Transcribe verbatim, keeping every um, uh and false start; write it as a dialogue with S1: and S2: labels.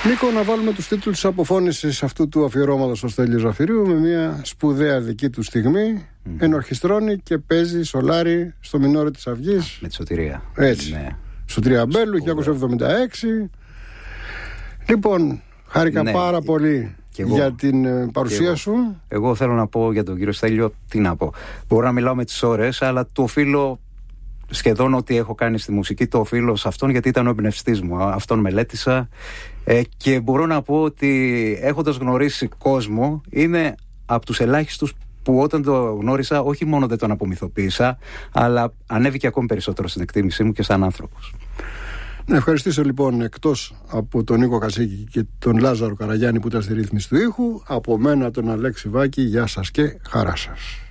S1: Νίκο, να βάλουμε τους τίτλους της αποφώνησης αυτού του αφιερώματος στο Στέλιο Ζαφυρίου με μια σπουδαία δική του στιγμή. Mm. Ενορχιστρώνει και παίζει σολάρι στο μινόρε της Αυγής.
S2: Με τη Σωτηρία.
S1: Έτσι. Ναι. Σωτηρία Μπέλου, χίλια εννιακόσια εβδομήντα έξι. Λοιπόν, χάρηκα ναι. πάρα πολύ εγώ, για την παρουσία
S2: εγώ.
S1: σου.
S2: Εγώ θέλω να πω για τον κύριο Στέλιο, τι να πω. Μπορώ να μιλάω με τις ώρες, αλλά το οφείλω σχεδόν ό,τι έχω κάνει στη μουσική, το οφείλω σε αυτόν, γιατί ήταν ο εμπνευστής μου. Αυτόν μελέτησα ε, και μπορώ να πω ότι έχοντας γνωρίσει κόσμο, είναι από τους ελάχιστους που όταν το γνώρισα, όχι μόνο δεν τον απομυθοποίησα, αλλά ανέβηκε ακόμη περισσότερο στην εκτίμησή μου και σαν άνθρωπος.
S1: Να ευχαριστήσω λοιπόν, εκτός από τον Νίκο Κασίκη και τον Λάζαρο Καραγιάννη που ήταν στη ρύθμιση του ήχου, από μένα τον Αλέξη Βάκη, γεια σας και χαρά σας.